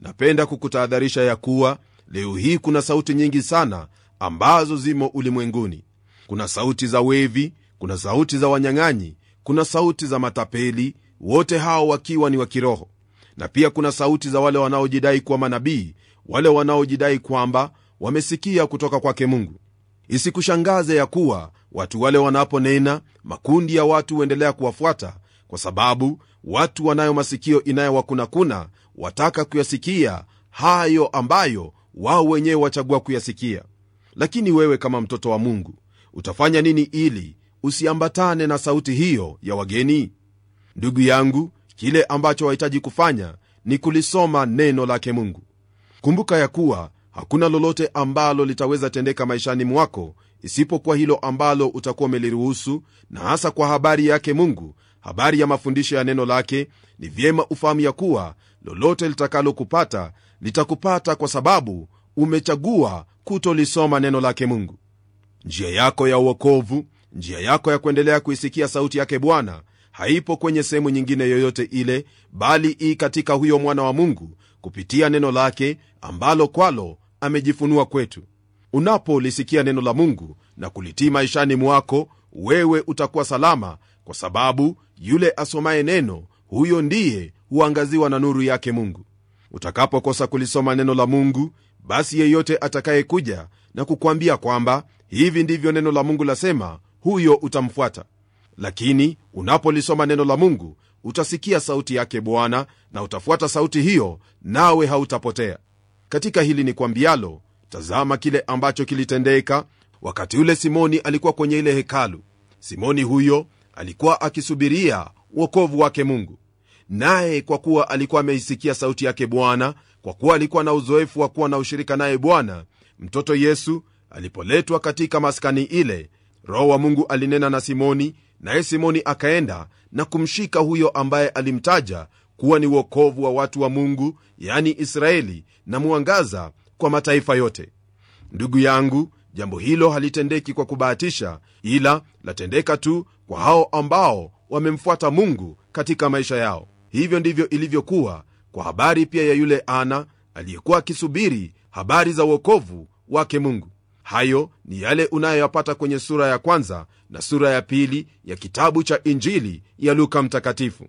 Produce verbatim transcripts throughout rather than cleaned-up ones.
napenda kukutahadharisha ya kuwa leo hii kuna sauti nyingi sana ambazo zimo ulimwenguni. Kuna sauti za wevi, kuna sauti za wanyang'anyi, kuna sauti za matapeli, wote hao wakiwa ni wa kiroho. Na pia kuna sauti za wale wanaojidai kuwa manabii, wale wanaojidai kwamba wamesikia kutoka kwake Mungu. Isikushangaze ya kuwa watu wale wanaponena, makundi ya watu huendelea kuwafuata, kwa sababu watu wanayo masikio inayowakunakuna wataka kuyasikia hayo ambayo wao wenyewe wachagua kuyasikia. Lakini wewe kama mtoto wa Mungu, utafanya nini ili usiambatane na sauti hiyo ya wageni? Ndugu yangu, kile ambacho wahitaji kufanya ni kulisoma neno lake Mungu. Kumbuka ya kuwa hakuna lolote ambalo litaweza tendeka maishani mwako isipokuwa hilo ambalo utakuwa umeliruhusu, na hasa kwa habari yake Mungu, habari ya mafundisho ya neno lake. Ni vyema ufahamu ya kuwa lolote litakalo kupata litakupata kwa sababu umechagua kutolisoma neno lake Mungu. Njia yako ya uokovu, njia yako ya kuendelea kuisikia sauti yake Bwana haipo kwenye sehemu nyingine yoyote ile, bali i katika huyo mwana wa Mungu kupitia neno lake ambalo kwalo amejifunua kwetu. Unapolisikia neno la Mungu na kulitii maishani mwako, wewe utakuwa salama, kwa sababu yule asomaye neno, huyo ndiye huangaziwa na nuru yake Mungu. Utakapokosa kulisoma neno la Mungu, basi yeyote atakayekuja na kukwambia kwamba hivi ndivyo neno la Mungu lasema, huyo utamfuata. Lakini unapolisoma neno la Mungu, utasikia sauti yake Bwana na utafuata sauti hiyo, nawe hautapotea. Katika hili ni kwambialo, tazama kile ambacho kilitendeka wakati ule Simoni alikuwa kwenye ile hekalu. Simoni huyo alikuwa akisubiria wokovu wake Mungu, naye kwa kuwa alikuwa ameisikia sauti yake Bwana, kwa kuwa alikuwa na uzoefu wa kuwa na ushirika naye Bwana, mtoto Yesu alipoletwa katika maskani ile, Roho wa Mungu alinena na Simoni, naye Simoni akaenda na kumshika huyo ambaye alimtaja kuwa ni wokovu wa watu wa Mungu, yani Israeli, na mwangaza kwa mataifa yote. Ndugu yangu, jambo hilo halitendeki kwa kubahatisha, ila latendeka tu kwa hao ambao wamemfuata Mungu katika maisha yao. Hivyo ndivyo ilivyokuwa kwa habari pia ya yule Ana aliyekuwa akisubiri habari za wokovu wake Mungu. Hayo ni yale unayoyapata kwenye sura ya kwanza na sura ya pili ya kitabu cha Injili ya Luka mtakatifu.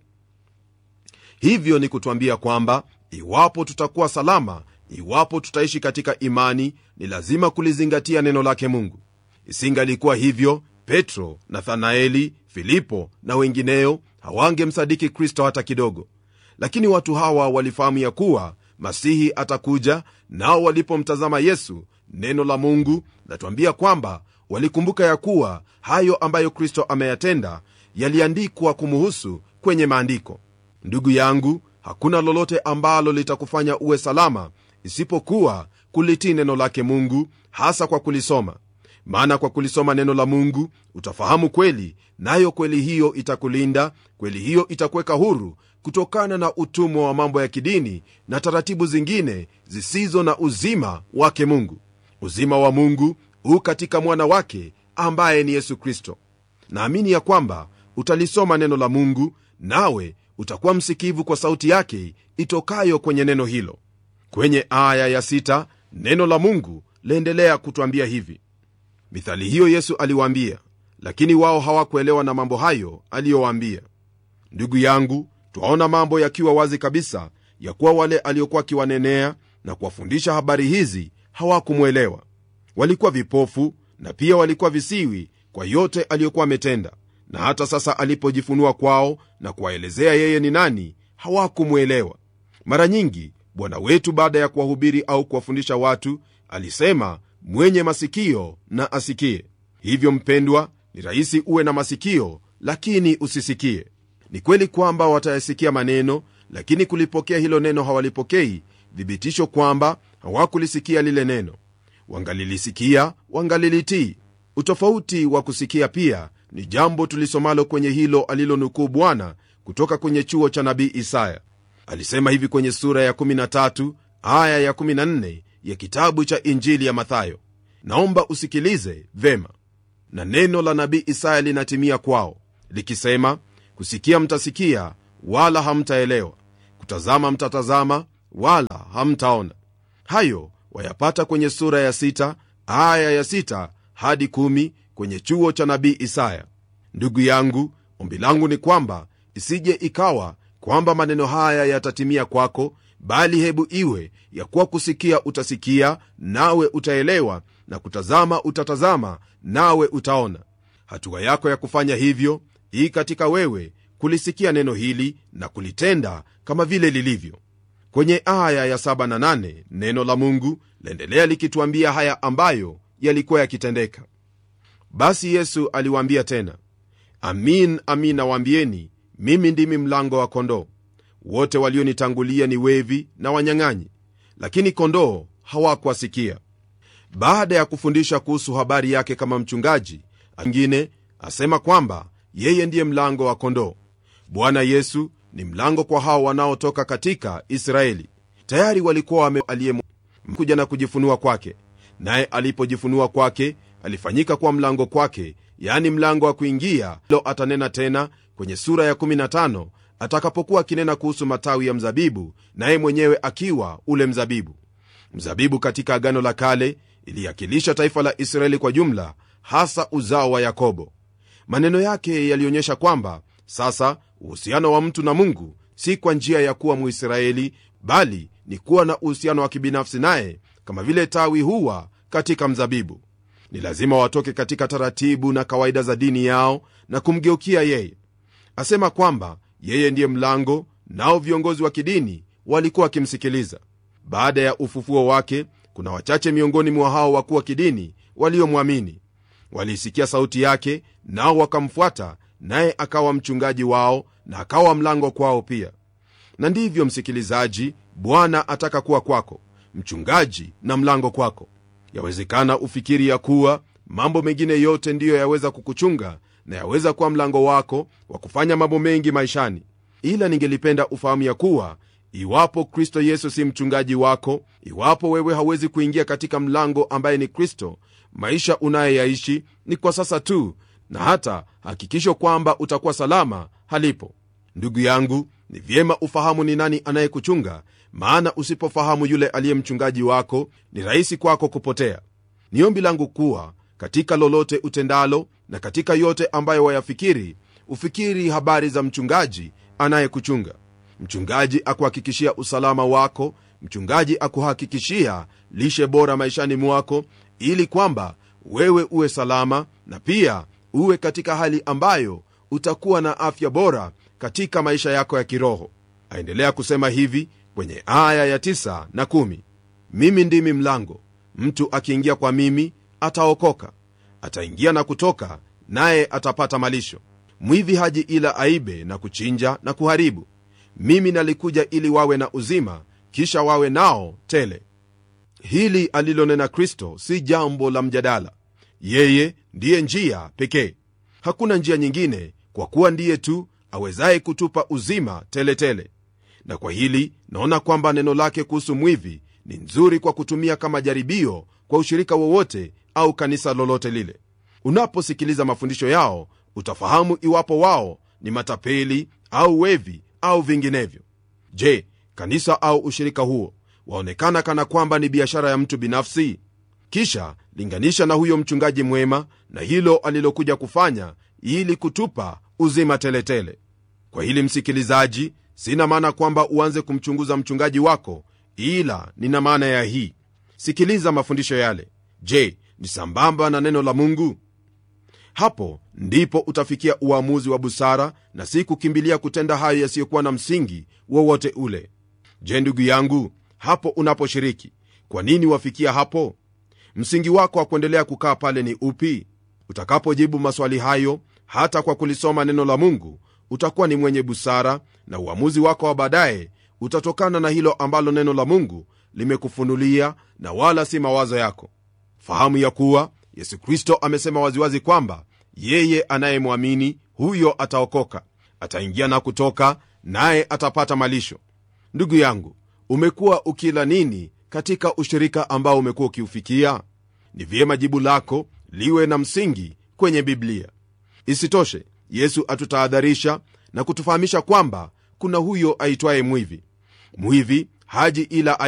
Hivyo ni kutuambia kwamba iwapo tutakuwa salama, iwapo tutaishi katika imani, ni lazima kulizingatia neno lake Mungu. Isingalikuwa hivyo, Petro, Nathanaeli, Filipo na wengineo hawangemsadiki Kristo hata kidogo. Lakini watu hawa walifahamu ya kuwa Masihi atakuja, nao walipomtazama Yesu, neno la Mungu latuambia kwamba walikumbuka ya kuwa hayo ambayo Kristo ameyatenda yaliandikwa kumuhusu kwenye maandiko. Ndugu yangu, hakuna lolote ambalo litakufanya uwe salama isipokuwa kulitii neno lake Mungu, hasa kwa kulisoma. Maana kwa kulisoma neno la Mungu utafahamu kweli, nayo kweli hiyo itakulinda, kweli hiyo itakuweka huru kutokana na utumwa wa mambo ya kidini na taratibu zingine zisizo na uzima wake Mungu. Uzima wa Mungu u katika mwana wake ambaye ni Yesu Kristo. Naamini ya kwamba utalisoma neno la Mungu, nawe utakuwa msikivu kwa sauti yake itokayo kwenye neno hilo. Kwenye aya ya sita, neno la Mungu laendelea kutuambia hivi: mithali hiyo Yesu aliwaambia, lakini wao hawakuelewa na mambo hayo aliyowaambia. Ndugu yangu, twaona mambo yakiwa wazi kabisa ya kuwa wale aliokuwa kiwanenea na kuwafundisha habari hizi hawakumwelewa. Walikuwa vipofu na pia walikuwa visiwi kwa yote aliyokuwa ametenda, na hata sasa alipojifunua kwao na kuwaelezea yeye ni nani, hawakumwelewa. Mara nyingi Bwana wetu baada ya kuwahubiri au kuwafundisha watu alisema, mwenye masikio na asikie. Hivyo mpendwa, ni rahisi uwe na masikio lakini usisikie. Ni kweli kwamba watayasikia maneno, lakini kulipokea hilo neno hawalipokei, thibitisho kwamba hawakulisikia lile neno. Wangalilisikia, wangalilitii. Utofauti wa kusikia pia ni jambo tulisomalo kwenye hilo alilonukuu Bwana kutoka kwenye chuo cha nabii Isaya. Alisema hivi kwenye sura ya kumi na tatu aya ya kumi na nne ya kitabu cha Injili ya Mathayo. Naomba usikilize vema. Na neno la nabii Isaya linatimia kwao, likisema, kusikia mtasikia wala hamtaelewa, kutazama mtatazama wala hamtaona. Hayo wayapata kwenye sura ya sita aya ya sita hadi kumi kwenye chuo cha nabii Isaya. Ndugu yangu, ombi langu ni kwamba isije ikawa kwamba maneno haya yatatimia kwako, bali hebu iwe ya kuwa kusikia utasikia nawe utaelewa, na kutazama utatazama nawe utaona. Hatua yako ya kufanya hivyo hii katika wewe kulisikia neno hili na kulitenda kama vile lilivyo. Kwenye aya ya saba na nane neno la Mungu laendelea likituambia haya ambayo yalikuwa yakitendeka. Basi Yesu aliwaambia tena, amin amin nawaambieni, mimi ndimi mlango wa kondoo. Wote walionitangulia ni wevi na wanyang'anyi, lakini kondoo hawakuwasikia. Baada ya kufundisha kuhusu habari yake kama mchungaji, mwingine asema kwamba yeye ndiye mlango wa kondoo. Bwana Yesu ni mlango kwa hao wanaotoka katika Israeli. Tayari walikuwa wame aliyekuja na kujifunua kwake, naye alipojifunua kwake alifanyika kuwa mlango kwake, yani mlango wa kuingia. Lo, atanena tena kwenye sura ya kumi na tano atakapokuwa akinena kuhusu matawi ya mzabibu, naye mwenyewe akiwa ule mzabibu. Mzabibu katika Agano la Kale iliakilisha taifa la Israeli kwa jumla, hasa uzao wa Yakobo. Maneno yake yalionyesha kwamba sasa uhusiano wa mtu na Mungu si kwa njia ya kuwa Muisraeli, bali ni kuwa na uhusiano wa kibinafsi naye, kama vile tawi huwa katika mzabibu. Ni lazima watoke katika taratibu na kawaida za dini yao na kumgeukia yeye. Asema kwamba yeye ndiye mlango, nao viongozi wa kidini walikuwa wakimsikiliza. Baada ya ufufuo wake, kuna wachache miongoni mwa hao wakuu wa kidini waliomwamini. Waliisikia sauti yake, nao wakamfuata, naye akawa mchungaji wao na akawa mlango kwao pia. Na ndivyo, msikilizaji, Bwana ataka kuwa kwako, mchungaji na mlango kwako. Yawezekana ufikiri ya kuwa mambo mengine yote ndiyo yaweza kukuchunga na yaweza kuwa mlango wako wa kufanya mambo mengi maishani. Ila ningelipenda ufahamu ya kuwa iwapo Kristo Yesu si mchungaji wako, iwapo wewe hawezi kuingia katika mlango ambaye ni Kristo, maisha unayoyaishi ni kwa sasa tu, na hata hakikisho kwamba utakuwa salama halipo. Ndugu yangu, ni vyema ufahamu ni nani anayekuchunga, maana usipofahamu yule aliye mchungaji wako, ni rahisi kwako kupotea. Ni ombi langu kuwa katika lolote utendalo na katika yote ambayo wayafikiri, ufikiri habari za mchungaji anayekuchunga. Mchungaji akuhakikishia usalama wako, mchungaji akuhakikishia lishe bora maishani mwako, ili kwamba wewe uwe salama na pia uwe katika hali ambayo utakuwa na afya bora katika maisha yako ya kiroho. Aendelea kusema hivi kwenye aya ya tisa na kumi, mimi ndimi mlango, mtu akiingia kwa mimi ataokoka, ataingia na kutoka, naye atapata malisho. Mwivi haji ila aibe na kuchinja na kuharibu. Mimi nalikuja ili wawe na uzima, kisha wawe nao tele. Hili alilonena Kristo si jambo la mjadala. Yeye ndiye njia pekee, hakuna njia nyingine, kwa kuwa ndiye tu awezaye kutupa uzima tele tele. Na kwa hili naona kwamba neno lake kuhusu mwivi ni nzuri kwa kutumia kama jaribio kwa ushirika wowote au kanisa lolote lile. Unaposikiliza mafundisho yao, utafahamu iwapo wao ni matapeli au wevi au vinginevyo. Je, kanisa au ushirika huo waonekana kana kwamba ni biashara ya mtu binafsi? Kisha linganisha na huyo mchungaji mwema na hilo alilokuja kufanya ili kutupa uzima teletele tele. Kwa hili msikilizaji, sina maana kwamba uanze kumchunguza mchungaji wako, ila nina maana ya hii: sikiliza mafundisho yale. Je, ni sambamba na neno la Mungu? Hapo ndipo utafikia uamuzi wa busara na si kukimbilia kutenda hayo yasiyokuwa na msingi wowote ule. Je, ndugu yangu, hapo unaposhiriki, kwa nini wafikia hapo? Msingi wako wa kuendelea kukaa pale ni upi? Utakapojibu maswali hayo hata kwa kulisoma neno la Mungu, utakuwa ni mwenye busara, na uamuzi wako wa baadaye utatokana na hilo ambalo neno la Mungu limekufunulia na wala si mawazo yako. Fahamu ya kuwa Yesu Kristo amesema waziwazi kwamba yeye anayemwamini huyo ataokoka, ataingia na kutoka, naye atapata malisho. Ndugu yangu, umekuwa ukila nini katika ushirika ambao umekuwa ukiufikia? Ni vyema jibu lako liwe na msingi kwenye Biblia. Isitoshe, Yesu atutahadharisha na kutufahamisha kwamba kuna huyo aitwaye mwivi. Mwivi haji ila